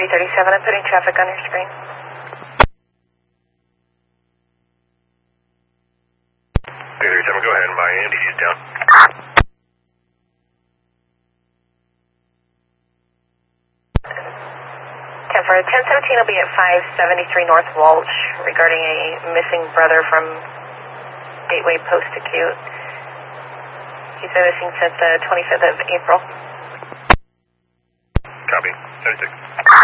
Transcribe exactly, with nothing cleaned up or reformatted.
three thirty-seven, I'm putting traffic on your screen. three thirty-seven, go ahead, my end, he's down. ten for ten seventeen will be at five seventy-three North Walsh regarding a missing brother from Gateway Post-Acute. He's been missing since the twenty-fifth of April. Copy, seventy-six.